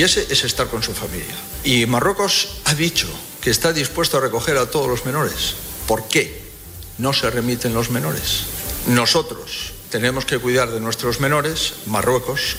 Y ese es estar con su familia. Y Marruecos ha dicho que está dispuesto a recoger a todos los menores. ¿Por qué no se remiten los menores? Nosotros tenemos que cuidar de nuestros menores, Marruecos